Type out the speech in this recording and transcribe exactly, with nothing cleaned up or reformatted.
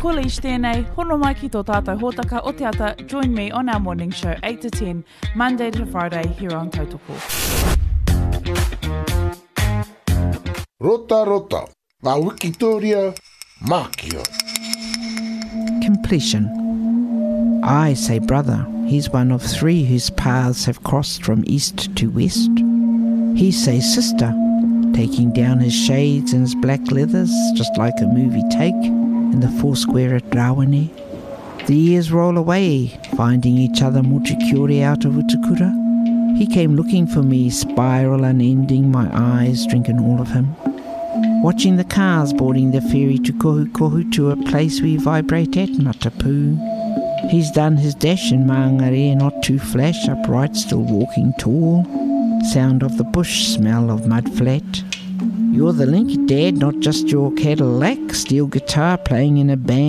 Ko Leish tēnei, hono mai ki tō tātou hōtaka o te ata. Join me on our morning show eight to ten, Monday to Friday, here on Tautoko. Rota rota, wa Wikitoria, Makio. Completion. I say brother, he's one of three whose paths have crossed from east to west. He says sister, taking down his shades and his black leathers, just like a movie take in the Foursquare at Rawene. The years roll away, finding each other Mochikiore out of Utukura. He came looking for me, spiral unending, my eyes drinking all of him. Watching the cars boarding the ferry to Kohu Kohu, to a place we vibrate at, Matapu. He's done his dash in Maangare, not too flash, upright, still walking tall. Sound of the bush, smell of mud flat. You're the link, Dad, not just your Cadillac. Steel guitar playing in a band.